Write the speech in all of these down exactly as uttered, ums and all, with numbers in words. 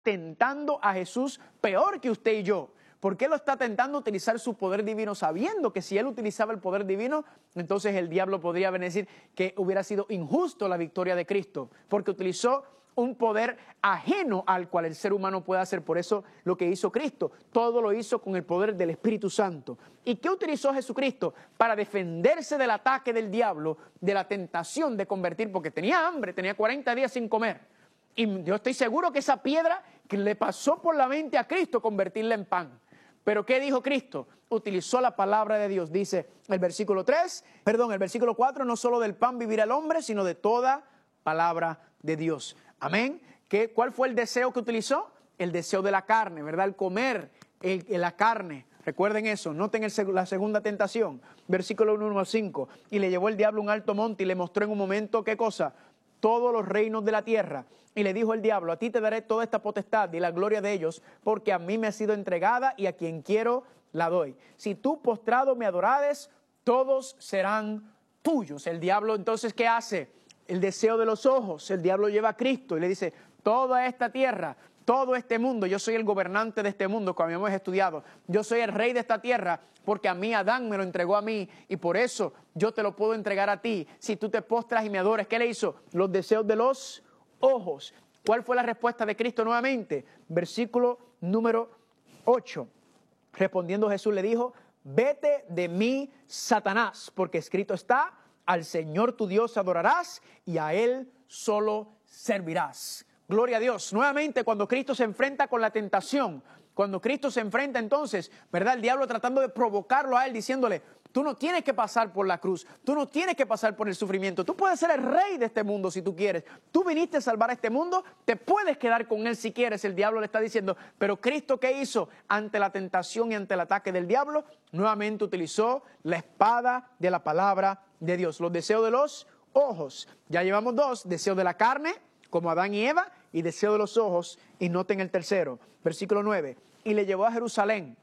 tentando a Jesús peor que usted y yo. ¿Por qué lo está tentando a utilizar su poder divino, sabiendo que si él utilizaba el poder divino, entonces el diablo podría venir a decir que hubiera sido injusto la victoria de Cristo? Porque utilizó un poder ajeno al cual el ser humano puede hacer. Por eso lo que hizo Cristo, todo lo hizo con el poder del Espíritu Santo. ¿Y qué utilizó Jesucristo? Para defenderse del ataque del diablo, de la tentación de convertir, porque tenía hambre, tenía cuarenta días sin comer. Y yo estoy seguro que esa piedra que le pasó por la mente a Cristo, convertirla en pan. Pero ¿qué dijo Cristo? Utilizó la palabra de Dios. Dice el versículo tres, perdón, el versículo cuatro, no solo del pan vivirá el hombre, sino de toda palabra de Dios. Amén. ¿Qué, ¿Cuál fue el deseo que utilizó? El deseo de la carne, ¿verdad? El comer el, el, la carne. Recuerden eso. Noten el, la segunda tentación. Versículo uno al cinco. Y le llevó el diablo a un alto monte y le mostró en un momento, ¿qué cosa? Todos los reinos de la tierra. Y le dijo el diablo, a ti te daré toda esta potestad y la gloria de ellos, porque a mí me ha sido entregada y a quien quiero la doy. Si tú postrado me adorares, todos serán tuyos. El diablo entonces, ¿qué hace? El deseo de los ojos. El diablo lleva a Cristo y le dice, toda esta tierra, todo este mundo, yo soy el gobernante de este mundo, como hemos estudiado. Yo soy el rey de esta tierra, porque a mí Adán me lo entregó a mí, y por eso yo te lo puedo entregar a ti. Si tú te postras y me adores, ¿qué le hizo? Los deseos de los ojos. ¿Cuál fue la respuesta de Cristo nuevamente? Versículo número ocho. Respondiendo Jesús le dijo, vete de mí, Satanás, porque escrito está, al Señor tu Dios adorarás y a Él solo servirás. Gloria a Dios. Nuevamente, cuando Cristo se enfrenta con la tentación, cuando Cristo se enfrenta entonces, ¿verdad? El diablo tratando de provocarlo a Él, diciéndole, tú no tienes que pasar por la cruz, tú no tienes que pasar por el sufrimiento, tú puedes ser el rey de este mundo si tú quieres, tú viniste a salvar a este mundo, te puedes quedar con Él si quieres. El diablo le está diciendo, pero Cristo, ¿qué hizo? Ante la tentación y ante el ataque del diablo, nuevamente utilizó la espada de la palabra de Dios. Los deseos de los ojos, ya llevamos dos, deseo de la carne, como Adán y Eva, y deseo de los ojos, y noten el tercero, versículo nueve, y le llevó a Jerusalén,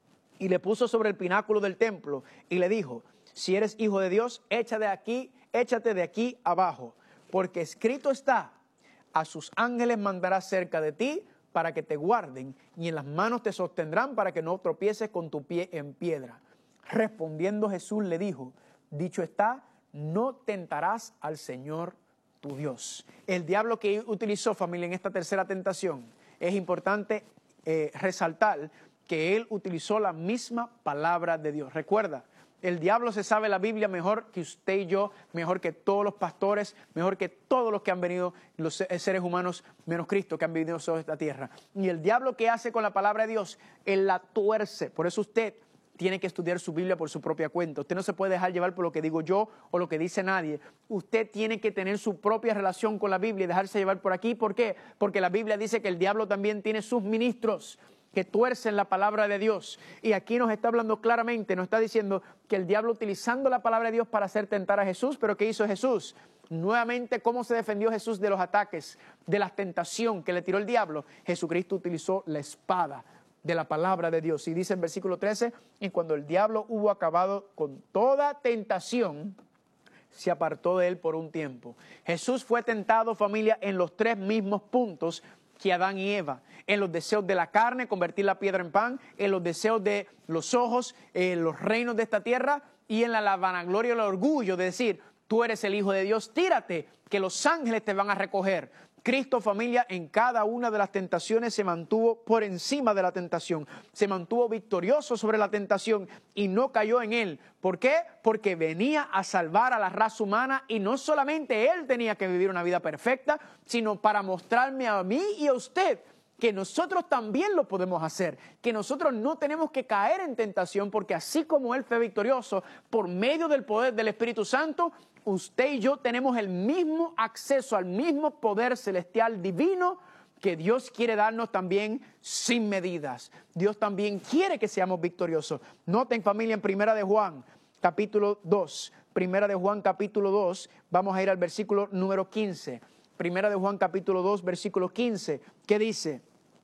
y le puso sobre el pináculo del templo, y le dijo, si eres hijo de Dios, échate de aquí, échate de aquí abajo, porque escrito está, a sus ángeles mandará cerca de ti, para que te guarden, y en las manos te sostendrán, para que no tropieces con tu pie en piedra. Respondiendo Jesús le dijo, dicho está, no tentarás al Señor tu Dios. El diablo que utilizó, familia, en esta tercera tentación, es importante eh, resaltar que él utilizó la misma palabra de Dios. Recuerda, el diablo se sabe la Biblia mejor que usted y yo, mejor que todos los pastores, mejor que todos los que han venido, los seres humanos menos Cristo que han vivido sobre esta tierra. Y el diablo, ¿qué hace con la palabra de Dios? Él la tuerce. Por eso usted tiene que estudiar su Biblia por su propia cuenta. Usted no se puede dejar llevar por lo que digo yo o lo que dice nadie. Usted tiene que tener su propia relación con la Biblia y dejarse llevar por aquí. ¿Por qué? Porque la Biblia dice que el diablo también tiene sus ministros que tuercen la palabra de Dios. Y aquí nos está hablando claramente, nos está diciendo que el diablo utilizando la palabra de Dios para hacer tentar a Jesús. ¿Pero qué hizo Jesús? Nuevamente, ¿cómo se defendió Jesús de los ataques, de la tentación que le tiró el diablo? Jesucristo utilizó la espada de la palabra de Dios. Y dice en versículo trece, y cuando el diablo hubo acabado con toda tentación, se apartó de él por un tiempo. Jesús fue tentado, familia, en los tres mismos puntos que Adán y Eva. En los deseos de la carne, convertir la piedra en pan, en los deseos de los ojos, en los reinos de esta tierra, y en la, la vanagloria y el orgullo de decir, tú eres el Hijo de Dios, tírate, que los ángeles te van a recoger. Cristo, familia, en cada una de las tentaciones se mantuvo por encima de la tentación, se mantuvo victorioso sobre la tentación y no cayó en él. ¿Por qué? Porque venía a salvar a la raza humana y no solamente él tenía que vivir una vida perfecta, sino para mostrarme a mí y a usted que nosotros también lo podemos hacer, que nosotros no tenemos que caer en tentación, porque así como él fue victorioso por medio del poder del Espíritu Santo, usted y yo tenemos el mismo acceso al mismo poder celestial divino que Dios quiere darnos también sin medidas. Dios también quiere que seamos victoriosos. Noten, familia, en Primera de Juan, capítulo dos. Primera de Juan, capítulo dos, vamos a ir al versículo número quince. Primera de Juan, capítulo dos, versículo quince, ¿qué dice?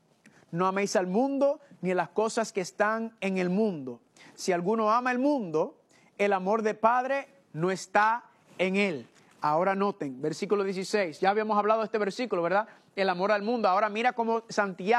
No améis al mundo ni a las cosas que están en el mundo. Si alguno ama el mundo, el amor de Padre no está en él. Ahora noten, versículo dieciséis. Ya habíamos hablado de este versículo, ¿verdad? el amor al mundo. Ahora mira cómo Santiago